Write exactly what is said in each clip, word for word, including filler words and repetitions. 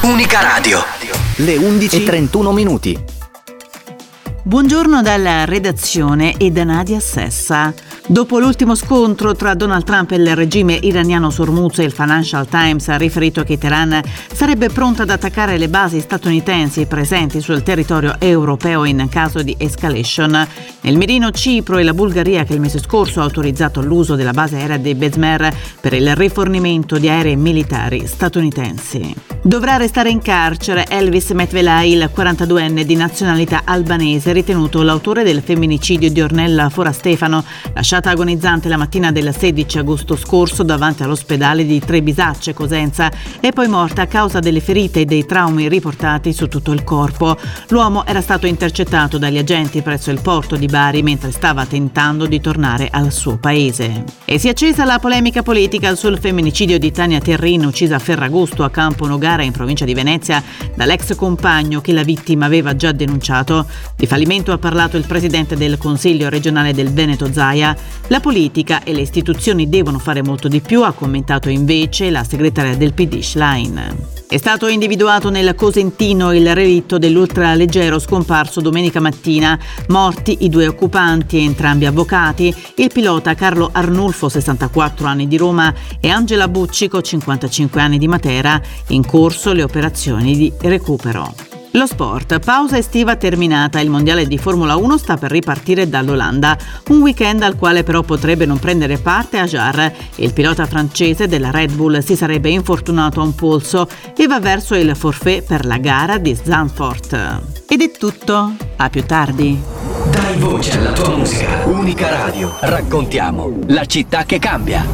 Unica Radio. Le undici e trentuno minuti. Buongiorno dalla redazione e da Nadia Sessa. Dopo l'ultimo scontro tra Donald Trump e il regime iraniano su Hormuz, il Financial Times ha riferito che Teheran sarebbe pronta ad attaccare le basi statunitensi presenti sul territorio europeo in caso di escalation. Nel mirino Cipro e la Bulgaria, che il mese scorso ha autorizzato l'uso della base aerea di Bezmer per il rifornimento di aerei militari statunitensi. Dovrà restare in carcere Elvis Metvelai, il quarantaduenne di nazionalità albanese, ritenuto l'autore del femminicidio di Ornella Forastefano, lasciata agonizzante la mattina del sedici agosto scorso davanti all'ospedale di Trebisacce, Cosenza, e poi morta a causa delle ferite e dei traumi riportati su tutto il corpo. L'uomo era stato intercettato dagli agenti presso il porto di Bari mentre stava tentando di tornare al suo paese. E si è accesa la polemica politica sul femminicidio di Tania Terrin, uccisa a Ferragosto a Campo Nogara in provincia di Venezia dall'ex compagno che la vittima aveva già denunciato. Di fallimento ha parlato il presidente del Consiglio regionale del Veneto Zaia. La politica e le istituzioni devono fare molto di più, ha commentato invece la segretaria del P D Schlein. È stato individuato nel Cosentino il relitto dell'ultraleggero scomparso domenica mattina. Morti i due occupanti, entrambi avvocati, il pilota Carlo Arnulfo, sessantaquattro anni, di Roma, e Angela Buccico, cinquantacinque anni, di Matera. In corso le operazioni di recupero. Lo sport, pausa estiva terminata, il mondiale di Formula uno sta per ripartire dall'Olanda, un weekend al quale però potrebbe non prendere parte Ajar. Il pilota francese della Red Bull si sarebbe infortunato a un polso e va verso il forfait per la gara di Zandvoort. Ed è tutto, a più tardi. Dai voce alla tua musica. Unica Radio. Raccontiamo la città che cambia.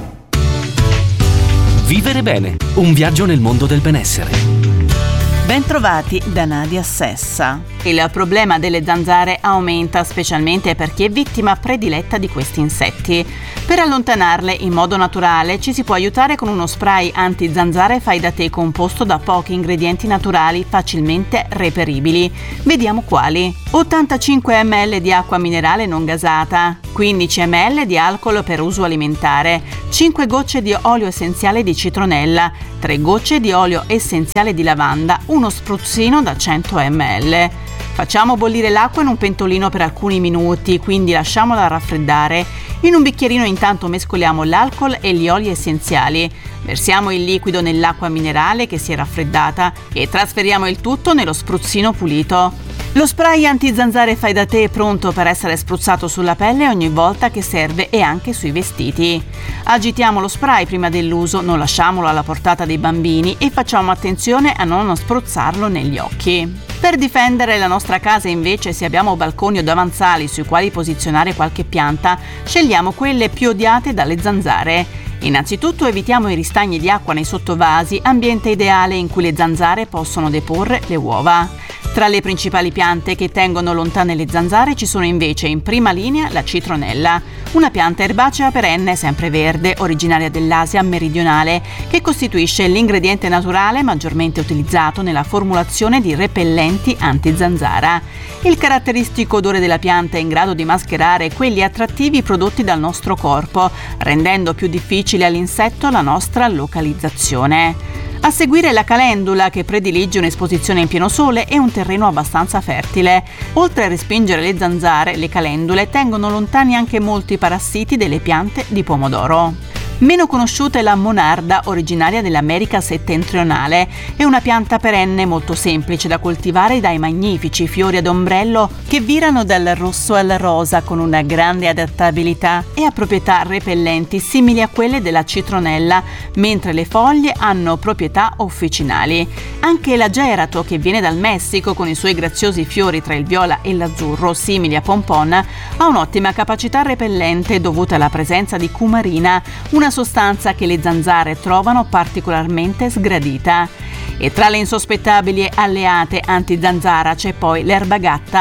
Vivere bene, un viaggio nel mondo del benessere. Bentrovati da Nadia Sessa. Il problema delle zanzare aumenta, specialmente per chi è vittima prediletta di questi insetti. Per allontanarle in modo naturale ci si può aiutare con uno spray anti-zanzare fai da te composto da pochi ingredienti naturali facilmente reperibili. Vediamo quali. ottantacinque millilitri di acqua minerale non gasata, quindici millilitri di alcol per uso alimentare, cinque gocce di olio essenziale di citronella, tre gocce di olio essenziale di lavanda, uno spruzzino da cento millilitri. Facciamo bollire l'acqua in un pentolino per alcuni minuti, quindi lasciamola raffreddare. In un bicchierino intanto mescoliamo l'alcol e gli oli essenziali. Versiamo il liquido nell'acqua minerale che si è raffreddata e trasferiamo il tutto nello spruzzino pulito. Lo spray anti-zanzare fai da te è pronto per essere spruzzato sulla pelle ogni volta che serve e anche sui vestiti. Agitiamo lo spray prima dell'uso, non lasciamolo alla portata dei bambini e facciamo attenzione a non spruzzarlo negli occhi. Per difendere la nostra casa invece, se abbiamo balconi o davanzali sui quali posizionare qualche pianta, scegliamo quelle più odiate dalle zanzare. Innanzitutto evitiamo i ristagni di acqua nei sottovasi, ambiente ideale in cui le zanzare possono deporre le uova. Tra le principali piante che tengono lontane le zanzare ci sono invece in prima linea la citronella, una pianta erbacea perenne sempreverde originaria dell'Asia meridionale che costituisce l'ingrediente naturale maggiormente utilizzato nella formulazione di repellenti anti-zanzara. Il caratteristico odore della pianta è in grado di mascherare quelli attrattivi prodotti dal nostro corpo, rendendo più difficile all'insetto la nostra localizzazione. A seguire la calendula, che predilige un'esposizione in pieno sole e un terreno abbastanza fertile. Oltre a respingere le zanzare, le calendule tengono lontani anche molti parassiti delle piante di pomodoro. Meno conosciuta è la monarda, originaria dell'America settentrionale. È una pianta perenne molto semplice da coltivare dai magnifici fiori ad ombrello che virano dal rosso al rosa con una grande adattabilità e ha proprietà repellenti simili a quelle della citronella, mentre le foglie hanno proprietà officinali. Anche l'agerato, che viene dal Messico con i suoi graziosi fiori tra il viola e l'azzurro simili a pompon, ha un'ottima capacità repellente dovuta alla presenza di cumarina, una sostanza che le zanzare trovano particolarmente sgradita. E tra le insospettabili alleate anti-zanzara c'è poi l'erba gatta. Da uno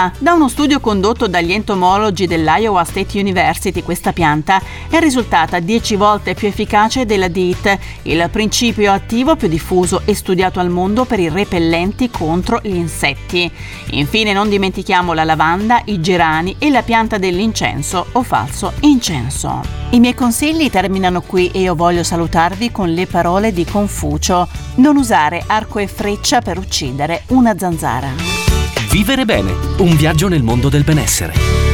uno studio condotto dagli entomologi dell'Iowa State University, questa pianta è risultata dieci volte più efficace della D E E T, il principio attivo più diffuso e studiato al mondo per i repellenti contro gli insetti. Infine non dimentichiamo la lavanda, i gerani e la pianta dell'incenso o falso incenso. I miei consigli terminano qui e io voglio salutarvi con le parole di Confucio: non usare arco e freccia per uccidere una zanzara. Vivere bene, un viaggio nel mondo del benessere.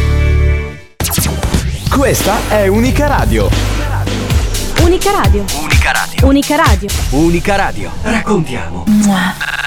Questa è Unica Radio. Unica Radio. Unica Radio. Unica Radio. Unica Radio. Raccontiamo. Mua.